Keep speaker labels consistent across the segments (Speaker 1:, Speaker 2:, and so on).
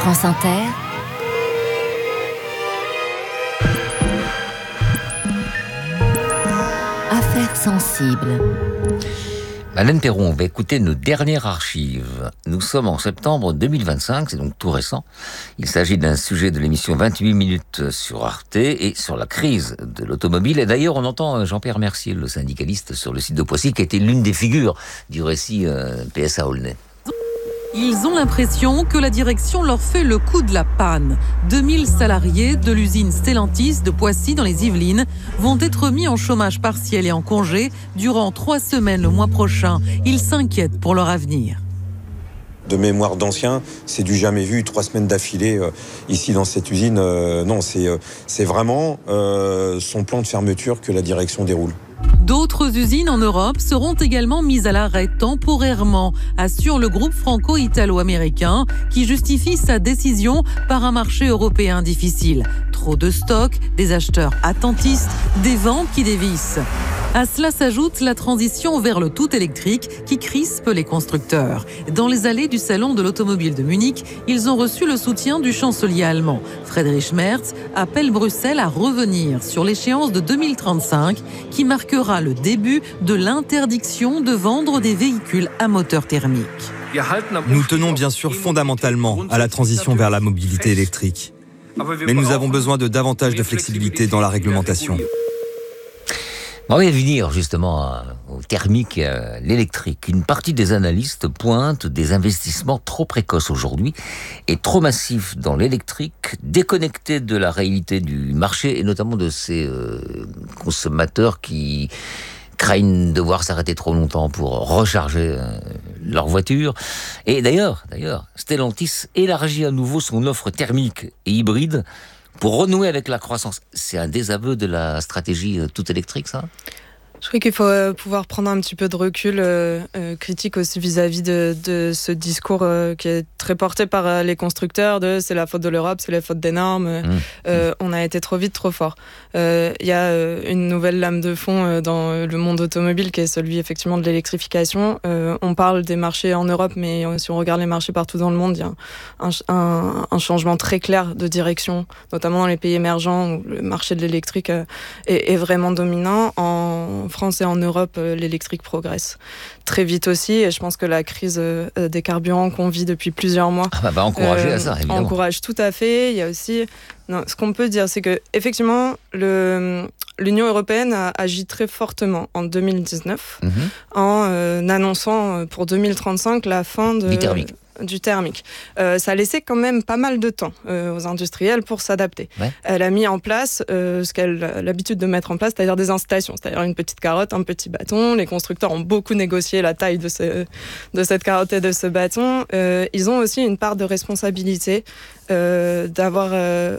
Speaker 1: France Inter, Affaires sensibles.
Speaker 2: Madeleine Perron, on va écouter nos dernières archives. Nous sommes en septembre 2025, c'est donc tout récent. Il s'agit d'un sujet de l'émission 28 minutes sur Arte et sur la crise de l'automobile. Et d'ailleurs, on entend Jean-Pierre Mercier, le syndicaliste, sur le site de Poissy, qui a été l'une des figures du récit PSA Aulnay.
Speaker 3: Ils ont l'impression que la direction leur fait le coup de la panne. 2000 salariés de l'usine Stellantis de Poissy dans les Yvelines vont être mis en chômage partiel et en congé durant 3 semaines le mois prochain. Ils s'inquiètent pour leur avenir.
Speaker 4: De mémoire d'anciens, c'est du jamais vu, 3 semaines d'affilée ici dans cette usine. Non, c'est vraiment son plan de fermeture que la direction déroule.
Speaker 3: D'autres usines en Europe seront également mises à l'arrêt temporairement, assure le groupe franco-italo-américain qui justifie sa décision par un marché européen difficile. Trop de stocks, des acheteurs attentistes, des ventes qui dévissent. À cela s'ajoute la transition vers le tout électrique qui crispe les constructeurs. Dans les allées du salon de l'automobile de Munich, ils ont reçu le soutien du chancelier allemand. Friedrich Merz appelle Bruxelles à revenir sur l'échéance de 2035 qui marquera le début de l'interdiction de vendre des véhicules à moteur thermique.
Speaker 5: Nous tenons bien sûr fondamentalement à la transition vers la mobilité électrique. Mais nous avons besoin de davantage de flexibilité dans la réglementation.
Speaker 2: On va venir justement au thermique et à l'électrique. Une partie des analystes pointent des investissements trop précoces aujourd'hui et trop massifs dans l'électrique, déconnectés de la réalité du marché et notamment de ces consommateurs qui craignent devoir s'arrêter trop longtemps pour recharger leur voiture. Et d'ailleurs, Stellantis élargit à nouveau son offre thermique et hybride pour renouer avec la croissance. C'est un désaveu de la stratégie tout électrique, ça ?
Speaker 6: Je crois qu'il faut pouvoir prendre un petit peu de recul critique aussi vis-à-vis de ce discours qui est très porté par les constructeurs de c'est la faute de l'Europe, c'est la faute des normes. On a été trop vite, trop fort. Il y a une nouvelle lame de fond dans le monde automobile qui est celui effectivement de l'électrification. On parle des marchés en Europe, mais si on regarde les marchés partout dans le monde, il y a un changement très clair de direction, notamment dans les pays émergents où le marché de l'électrique est vraiment dominant. En France et en Europe, l'électrique progresse très vite aussi. Et je pense que la crise des carburants qu'on vit depuis plusieurs mois
Speaker 2: va encourager à ça, évidemment.
Speaker 6: Encourage tout à fait. Il y a aussi... Non, ce qu'on peut dire, c'est que effectivement, l'Union européenne a agi très fortement en 2019 en annonçant pour 2035 la fin du thermique. Ça a laissé quand même pas mal de temps aux industriels pour s'adapter. Ouais. Elle a mis en place ce qu'elle a l'habitude de mettre en place, c'est-à-dire des incitations, c'est-à-dire une petite carotte, un petit bâton. Les constructeurs ont beaucoup négocié la taille de cette carotte et de ce bâton. Ils ont aussi une part de responsabilité d'avoir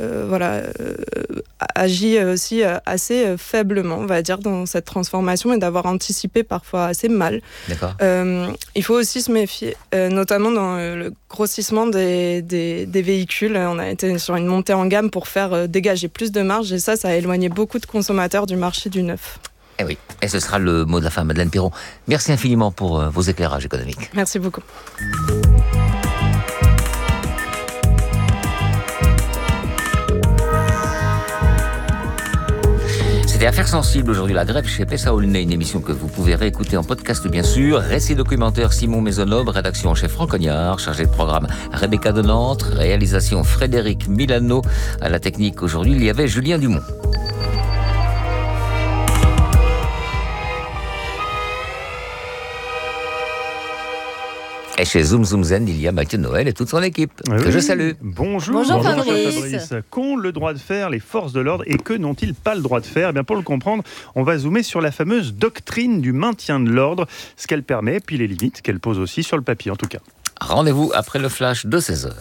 Speaker 6: agi aussi assez faiblement, on va dire, dans cette transformation et d'avoir anticipé parfois assez mal.
Speaker 2: D'accord.
Speaker 6: Il faut aussi se méfier, notamment dans le grossissement des véhicules. On a été sur une montée en gamme pour faire dégager plus de marge et ça a éloigné beaucoup de consommateurs du marché du neuf.
Speaker 2: Eh oui, et ce sera le mot de la fin, Madeleine Perron. Merci infiniment pour vos éclairages économiques.
Speaker 6: Merci beaucoup.
Speaker 2: C'était Affaires sensibles aujourd'hui, la grève chez PSA Aulnay, une émission que vous pouvez réécouter en podcast bien sûr. Récit documentaire Simon Maisonneuve, rédaction en chef Franck Cognard, chargé de programme Rebecca de Nantes, réalisation Frédéric Milano, à la technique aujourd'hui il y avait Julien Dumont. Et chez Zoom Zoom Zen, il y a Mathieu Noël et toute son équipe, que je salue.
Speaker 7: Bonjour Fabrice. Qu'ont le droit de faire les forces de l'ordre et que n'ont-ils pas le droit de faire ? Eh bien, pour le comprendre, on va zoomer sur la fameuse doctrine du maintien de l'ordre, ce qu'elle permet, puis les limites qu'elle pose aussi sur le papier en tout cas.
Speaker 2: Rendez-vous après le flash de 16h.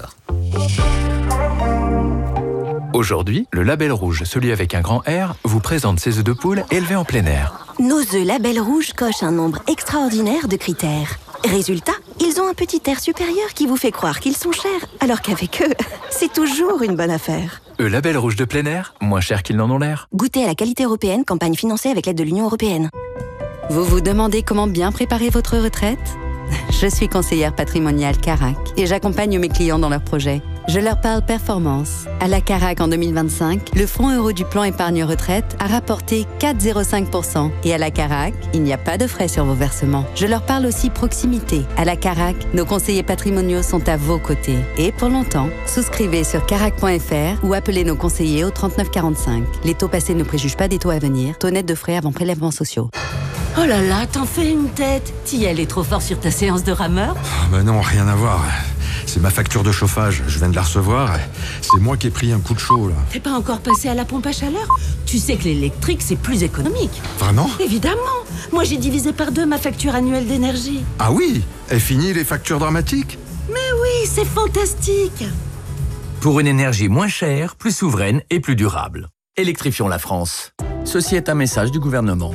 Speaker 8: Aujourd'hui, le Label Rouge, celui avec un grand R, vous présente ses œufs de poule élevés en plein air.
Speaker 9: Nos œufs Label Rouge cochent un nombre extraordinaire de critères. Résultat, ils ont un petit air supérieur qui vous fait croire qu'ils sont chers, alors qu'avec eux, c'est toujours une bonne affaire.
Speaker 8: Label Rouge de plein air, moins cher qu'ils n'en ont l'air.
Speaker 9: Goûtez à la qualité européenne, campagne financée avec l'aide de l'Union européenne.
Speaker 1: Vous vous demandez comment bien préparer votre retraite ?
Speaker 10: Je suis conseillère patrimoniale Carac et j'accompagne mes clients dans leurs projets. Je leur parle performance. À la Carac en 2025, le fonds euro du plan épargne retraite a rapporté 4,05%. Et à la Carac, il n'y a pas de frais sur vos versements. Je leur parle aussi proximité. À la Carac, nos conseillers patrimoniaux sont à vos côtés. Et pour longtemps, souscrivez sur carac.fr ou appelez nos conseillers au 3945. Les taux passés ne préjugent pas des taux à venir. Taux net de frais avant prélèvements sociaux.
Speaker 1: Oh là là, t'en fais une tête. T'y allais trop fort sur ta séance de rameur?
Speaker 11: Bah non, rien à voir. C'est ma facture de chauffage, je viens de la recevoir. C'est moi qui ai pris un coup de chaud, là.
Speaker 1: T'es pas encore passé à la pompe à chaleur? Tu sais que l'électrique, c'est plus économique.
Speaker 11: Vraiment?
Speaker 1: Évidemment. Moi, j'ai divisé par 2 ma facture annuelle d'énergie.
Speaker 11: Ah oui? Et fini les factures dramatiques?
Speaker 1: Mais oui, c'est fantastique.
Speaker 12: Pour une énergie moins chère, plus souveraine et plus durable. Électrifions la France. Ceci est un message du gouvernement.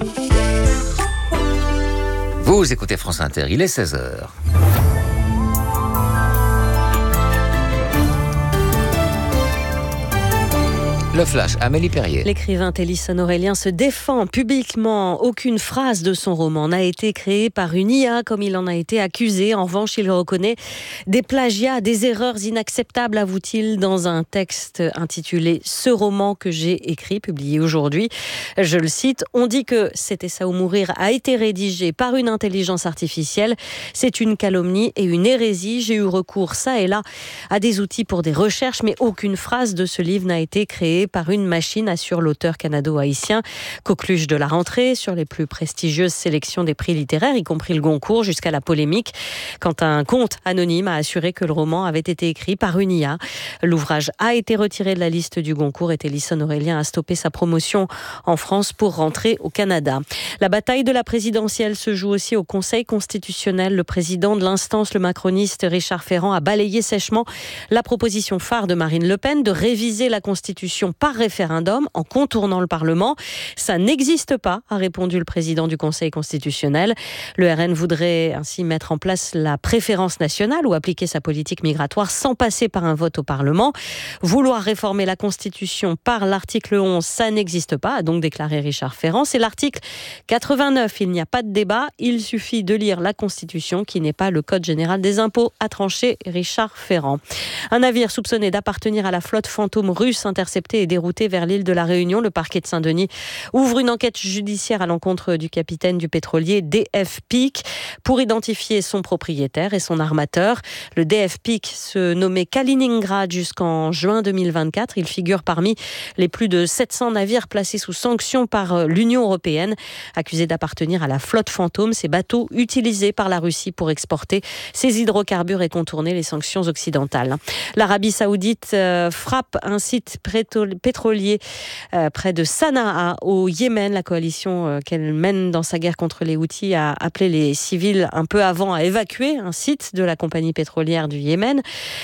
Speaker 2: Vous écoutez France Inter, il est 16h. Le Flash, Amélie Perrier.
Speaker 13: L'écrivain Télisson Aurélien se défend publiquement. Aucune phrase de son roman n'a été créée par une IA comme il en a été accusé. En revanche, il reconnaît des plagiats, des erreurs inacceptables, avoue-t-il, dans un texte intitulé « Ce roman que j'ai écrit », publié aujourd'hui. Je le cite, « On dit que C'était ça ou mourir a été rédigé par une intelligence artificielle. C'est une calomnie et une hérésie. J'ai eu recours ça et là à des outils pour des recherches, mais aucune phrase de ce livre n'a été créée par une machine, assure l'auteur canado-haïtien. Coqueluche de la rentrée sur les plus prestigieuses sélections des prix littéraires, y compris le Goncourt, jusqu'à la polémique, quand un compte anonyme a assuré que le roman avait été écrit par une IA. L'ouvrage a été retiré de la liste du Goncourt et Télisson Aurélien a stoppé sa promotion en France pour rentrer au Canada. La bataille de la présidentielle se joue aussi au Conseil constitutionnel. Le président de l'instance, le macroniste Richard Ferrand, a balayé sèchement la proposition phare de Marine Le Pen de réviser la Constitution par référendum en contournant le Parlement. Ça n'existe pas, a répondu le président du Conseil constitutionnel. Le RN voudrait ainsi mettre en place la préférence nationale ou appliquer sa politique migratoire sans passer par un vote au Parlement. Vouloir réformer la Constitution par l'article 11, ça n'existe pas, a donc déclaré Richard Ferrand. C'est l'article 89, il n'y a pas de débat, il suffit de lire la Constitution qui n'est pas le Code général des impôts, a tranché Richard Ferrand. Un navire soupçonné d'appartenir à la flotte fantôme russe intercepté et dérouté vers l'île de la Réunion. Le parquet de Saint-Denis ouvre une enquête judiciaire à l'encontre du capitaine du pétrolier DF Peak pour identifier son propriétaire et son armateur. Le DF Peak se nommait Kaliningrad jusqu'en juin 2024. Il figure parmi les plus de 700 navires placés sous sanction par l'Union européenne, accusés d'appartenir à la flotte fantôme, ces bateaux utilisés par la Russie pour exporter ses hydrocarbures et contourner les sanctions occidentales. L'Arabie Saoudite frappe un site pétrolier près de Sanaa au Yémen. La coalition qu'elle mène dans sa guerre contre les Houthis a appelé les civils un peu avant à évacuer un site de la compagnie pétrolière du Yémen.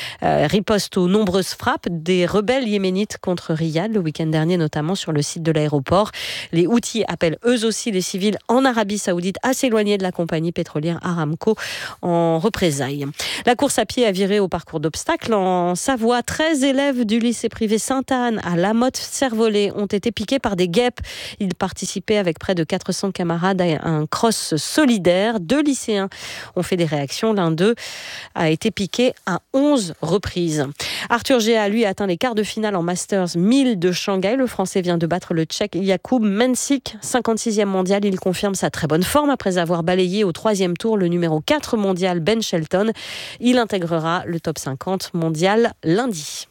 Speaker 13: Riposte aux nombreuses frappes des rebelles yéménites contre Riyad le week-end dernier, notamment sur le site de l'aéroport. Les Houthis appellent eux aussi les civils en Arabie Saoudite à s'éloigner de la compagnie pétrolière Aramco en représailles. La course à pied a viré au parcours d'obstacles. En Savoie, 13 élèves du lycée privé Sainte-Anne à La Motte-Servolex ont été piqués par des guêpes. Ils participaient avec près de 400 camarades à un cross solidaire. 2 lycéens ont fait des réactions. L'un d'eux a été piqué à 11 reprises. Arthur Géa, lui, a atteint les quarts de finale en Masters 1000 de Shanghai. Le Français vient de battre le Tchèque Jakub Mensik, 56e mondial. Il confirme sa très bonne forme après avoir balayé au 3e tour le numéro 4 mondial Ben Shelton. Il intégrera le top 50 mondial lundi.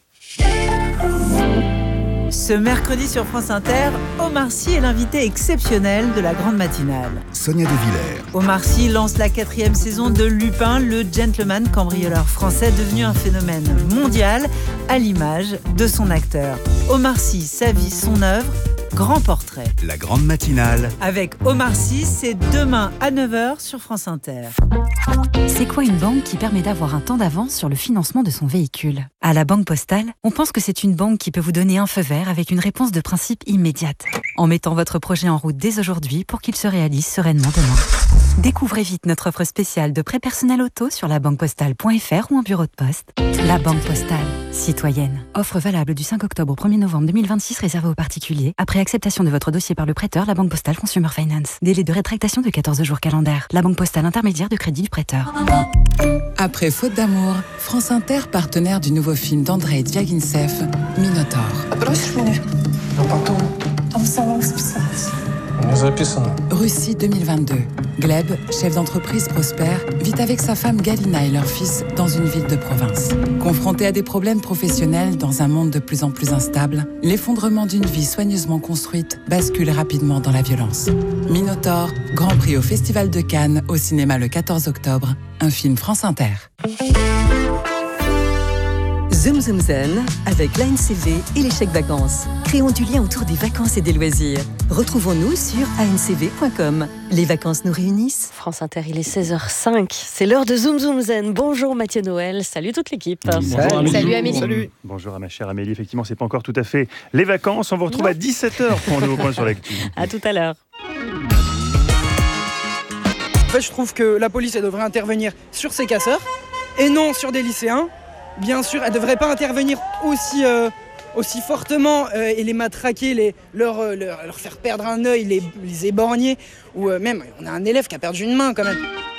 Speaker 14: Ce mercredi sur France Inter, Omar Sy est l'invité exceptionnel de la grande matinale.
Speaker 15: Sonia De Villers.
Speaker 14: Omar Sy lance la 4e saison de Lupin, le gentleman cambrioleur français devenu un phénomène mondial à l'image de son acteur. Omar Sy, sa vie, son œuvre, grand portrait.
Speaker 15: La grande matinale.
Speaker 14: Avec Omar Sy, c'est demain à 9h sur France Inter.
Speaker 16: C'est quoi une banque qui permet d'avoir un temps d'avance sur le financement de son véhicule ? À la Banque Postale, on pense que c'est une banque qui peut vous donner un feu vert avec une réponse de principe immédiate. en mettant votre projet en route dès aujourd'hui pour qu'il se réalise sereinement demain. Découvrez vite notre offre spéciale de prêt personnel auto sur labanquepostale.fr ou en bureau de poste. La Banque Postale. Citoyenne. Offre valable du 5 octobre au 1er novembre 2026 réservée aux particuliers. Après acceptation de votre dossier par le prêteur, la Banque Postale Consumer Finance. Délai de rétractation de 14 jours calendaires. La Banque Postale intermédiaire de crédit du prêteur.
Speaker 17: Après Faute d'amour, France Inter, partenaire du nouveau film d'Andrei Dviagintsev, Minotaur. Russie 2022. Gleb, chef d'entreprise prospère, vit avec sa femme Galina et leur fils dans une ville de province. Confronté à des problèmes professionnels dans un monde de plus en plus instable, l'effondrement d'une vie soigneusement construite bascule rapidement dans la violence. Minotaur, Grand Prix au Festival de Cannes, au cinéma le 14 octobre, un film France Inter.
Speaker 18: Zoom Zoom Zen avec l'ANCV et les chèques vacances. Créons du lien autour des vacances et des loisirs. Retrouvons-nous sur ancv.com. Les vacances nous réunissent.
Speaker 13: France Inter, il est 16h05. C'est l'heure de Zoom Zoom Zen. Bonjour Mathieu Noël. Salut toute l'équipe.
Speaker 7: Salut
Speaker 13: Amélie.
Speaker 7: Salut. Bonjour à ma chère Amélie. Effectivement, c'est pas encore tout à fait les vacances. On vous retrouve à 17h pour un nouveau point sur l'actu.
Speaker 13: À tout à l'heure.
Speaker 19: En fait, je trouve que la police, elle devrait intervenir sur ces casseurs et non sur des lycéens. Bien sûr, elle ne devrait pas intervenir aussi fortement et les matraquer, leur faire perdre un œil, les éborgner. Ou même, on a un élève qui a perdu une main quand même.